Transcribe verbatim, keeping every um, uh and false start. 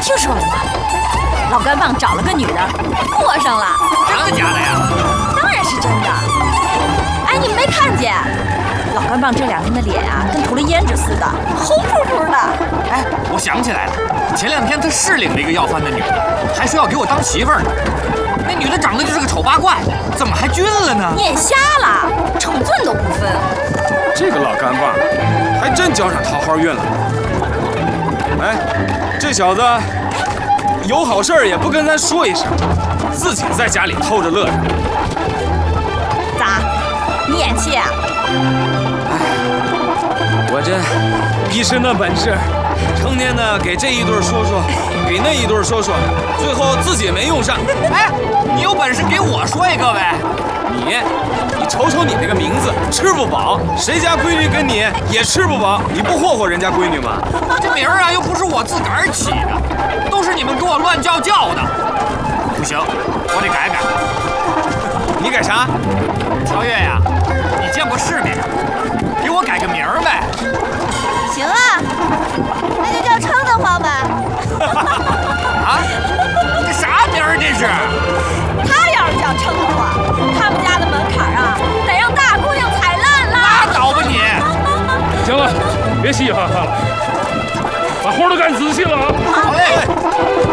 听说了吗？老干棒找了个女的，过上了。 真的假的呀？ 当然是真的。哎，你们没看见？老干棒这两天的脸啊，跟涂了胭脂似的，红扑扑的。 哎，我想起来了，前两天他是领了一个要饭的女的，还说要给我当媳妇儿呢。那女的长得就是个丑八怪，怎么还俊了呢？ 你眼瞎了，尺寸都不分。 这个老干棒还真交上桃花运了。哎，这小子有好事儿也不跟咱说一声，自己在家里偷着乐着。 咋？你演戏啊？ 我这一身的本事，成天的给这一对说说，给那一对说说，最后自己没用上。 哎，你有本事给我说一个呗！ 你，你瞅瞅你那个名字，吃不饱，谁家闺女跟你也吃不饱，你不霍霍人家闺女吗？ 这名儿啊，又不是我自个儿起的，都是你们给我乱叫叫的。不行，我得改改。 你改啥？ 乔越呀，你见过世面，给我改个名儿呗。 行啊，那就叫称得慌吧。 啊？这啥名儿这是？ 他要是叫称得慌，他们家的门槛啊，得让大姑娘踩烂了。 拉倒吧你！ 行了，别稀哈哈了，把活都干仔细了啊！ 好嘞。